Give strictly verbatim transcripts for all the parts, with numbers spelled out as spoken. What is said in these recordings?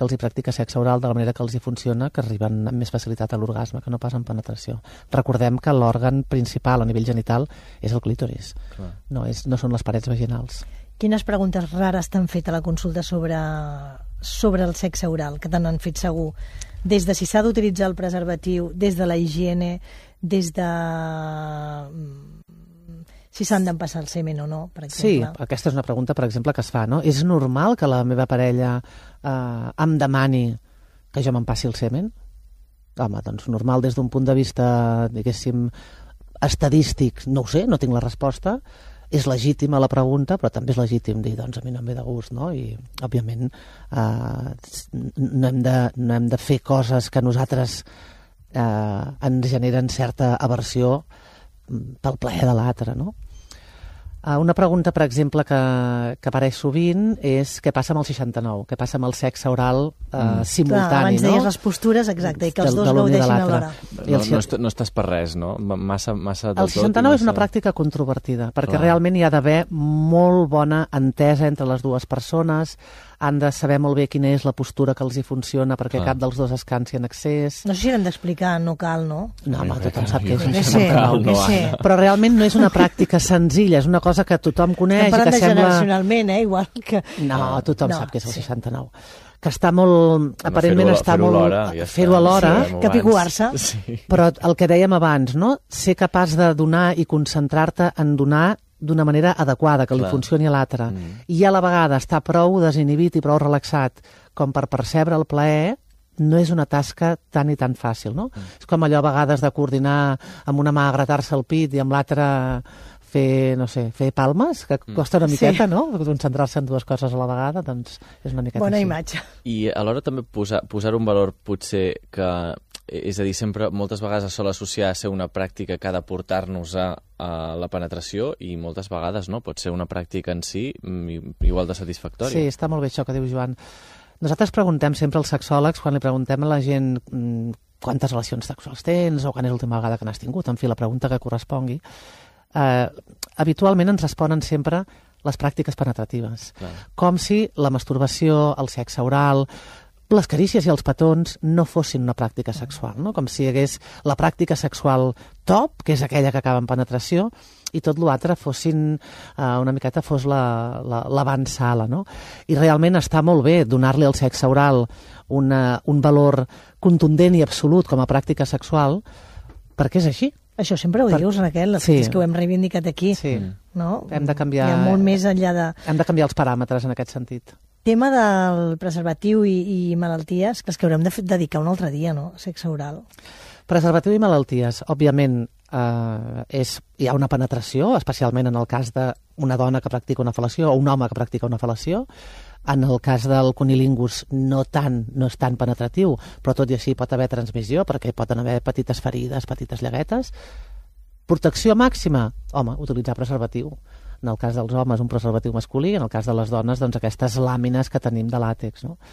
que els hi practica sexe oral de la manera que els hi funciona, que arriben amb més facilitat a l'orgasme, que no pas en penetració. Recordem que l'òrgan principal a nivell genital és el clítoris, no, és, no són les parets vaginals. Quines preguntes rares t'han fet a la consulta sobre, sobre el sexe oral, que te n'han fet segur? Des de si s'ha d'utilitzar el preservatiu, des de la higiene, des de si s'han d'empassar el semen o no, per exemple. Sí, aquesta és una pregunta, per exemple, que es fa, no? És normal que la meva parella eh, em demani que jo m'empassi el semen? Home, doncs normal des d'un punt de vista, diguéssim, estadístic, no ho sé, no tinc la resposta. És legítima la pregunta, però també és legítim dir, doncs a mi no em ve de gust, no? I, òbviament, eh, no, hem de, no hem de fer coses que a nosaltres eh, ens generen certa aversió pel plaer de l'altre, no? Uh, una pregunta, per exemple, que, que apareix sovint és què passa amb el seixanta-nou, què passa amb el sexe oral uh, mm. simultani, Clar, abans no? deies les postures, exacte, i que els de, dos de gaudeixin alhora. No, no, no, no estàs per res, no? Massa, massa el seixanta-nou massa... és una pràctica controvertida, perquè Clar. realment hi ha d'haver molt bona entesa entre les dues persones, han de saber molt bé quina és la postura que els hi funciona perquè Clar. cap dels dos es cansi en excés. No sé si hem d'explicar, no cal, no? No, home, tothom sap què és un seixanta-nou. no, no, però realment no és una pràctica senzilla, és una cosa que tothom coneix i que de sembla... generacionalment, eh? Igual que... No, tothom no, sap què és el sí. seixanta-nou. Que està molt... No, aparentment fer-ho, està fer-ho molt... alhora, ja fer-ho alhora. Sí, capiguar-se. Sí. Però el que dèiem abans, no? Ser capaç de donar i concentrar-te en donar d'una manera adequada, que li Clar. funcioni a l'altre. Mm. I a la vegada estar prou desinhibit i prou relaxat com per percebre el plaer, no és una tasca tan i tan fàcil, no? Mm. És com allò a vegades de coordinar amb una mà gratar-se el pit i amb l'altra fer, no sé, fer palmes, que costa una miqueta, sí. no? Concentrar-se en dues coses a la vegada, doncs és una miqueta Bona així. imatge. I alhora també posar, posar un valor potser que, és a dir, sempre moltes vegades es sol associar a ser una pràctica que ha de portar-nos a, a la penetració i moltes vegades no, pot ser una pràctica en si igual de satisfactòria. Sí, està molt bé això que diu Joan. Nosaltres preguntem sempre als sexòlegs, quan li preguntem a la gent mmm, quantes relacions sexuals tens o quan és l'última vegada que n'has tingut, en fi, la pregunta que correspongui, eh, habitualment ens responen sempre les pràctiques penetratives. Clar. Com si la masturbació, el sexe oral, les carícies i els petons no fossin una pràctica sexual, no? Com si hi hagués la pràctica sexual top, que és aquella que acaba en penetració, i tot l'altre fossin, eh, una miqueta fos l'avançala, no? I realment està molt bé donar-li al sexe oral una, un valor contundent i absolut com a pràctica sexual, perquè és així. Això sempre ho per... dius, Raquel, sí. és que ho hem reivindicat aquí. Sí. No? Hem de canviar... Hi ha molt més enllà de... Hem de canviar els paràmetres en aquest sentit. Tema del preservatiu i, i malalties, que és que haurem de dedicar un altre dia, no? Sexe oral. Preservatiu i malalties, òbviament, eh, és, hi ha una penetració, especialment en el cas d'una dona que practica una fel·lació o un home que practica una fel·lació. En el cas del cunilingus no tant, no és tan penetratiu, però tot i així pot haver transmissió, perquè poden haver petites ferides, petites llaguetes. Protecció màxima? Home, utilitzar preservatiu. En el cas dels homes, un preservatiu masculí, en el cas de les dones, doncs aquestes làmines que tenim de làtex, no?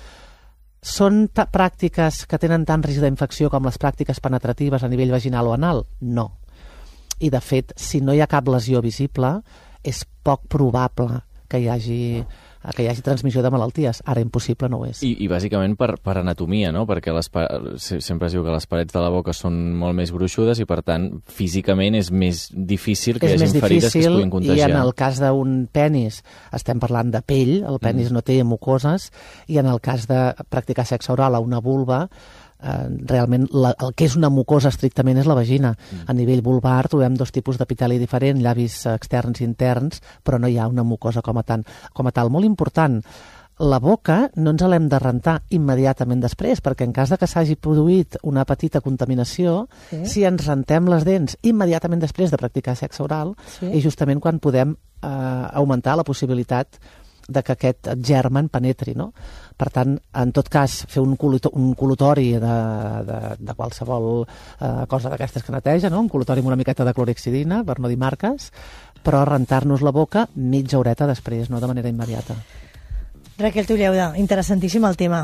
Són pràctiques que tenen tant risc d'infecció com les pràctiques penetratives a nivell vaginal o anal? No. I, de fet, si no hi ha cap lesió visible, és poc probable que hi hagi... que hi hagi transmissió de malalties. Ara impossible no ho és. I, i bàsicament per, per anatomia, no? Perquè les, sempre es diu que les parets de la boca són molt més gruixudes i, per tant, físicament és més difícil que és hi hagi ferides que es puguin contagiar. I en el cas d'un penis estem parlant de pell, el penis mm. no té mucoses, i en el cas de practicar sexe oral a una vulva, Uh, realment la, el que és una mucosa estrictament és la vagina. Mm. A nivell vulvar trobem dos tipus d'epiteli diferent, llavis externs i interns, però no hi ha una mucosa com a, tant, com a tal. Molt important, la boca no ens l'hem de rentar immediatament després, perquè en cas de que s'hagi produït una petita contaminació, sí. si ens rentem les dents immediatament després de practicar sexe oral, sí. és justament quan podem uh, augmentar la possibilitat de que aquest germen penetri, no? Per tant, en tot cas, fer un, coluto, un col·lutori de, de, de qualsevol eh, cosa d'aquestes que neteja, no? Un col·lutori amb una miqueta de clorhexidina, per no dir marques, però rentar-nos la boca mitja horeta després, no de manera immediata. Raquel Tulleuda, interessantíssim el tema.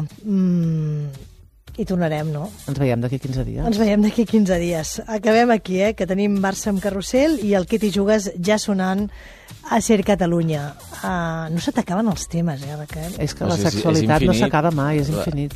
Mm, I tornarem, no? Ens veiem d'aquí quinze dies. Ens veiem d'aquí quinze dies. Acabem aquí, eh? Que tenim Barça amb carrusel i el Qui t'hi jugues ja sonant a Ser Catalunya. Uh, no se t'acaben els temes, eh, Raquel? És que la sexualitat no s'acaba mai, és infinit.